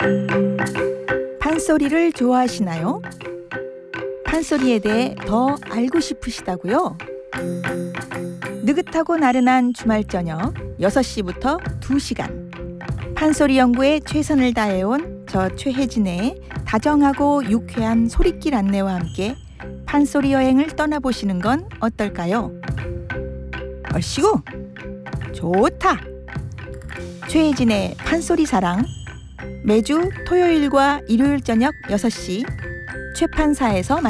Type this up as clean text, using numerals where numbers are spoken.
판소리를 좋아하시나요? 판소리에 대해 더 알고 싶으시다고요? 느긋하고 나른한 주말 저녁 6시부터 2시간 판소리 연구에 최선을 다해온 저 최혜진의 다정하고 유쾌한 소리길 안내와 함께 판소리 여행을 떠나보시는 건 어떨까요? 얼씨구 좋다! 최혜진의 판소리 사랑 매주 토요일과 일요일 저녁 6시 최판사에서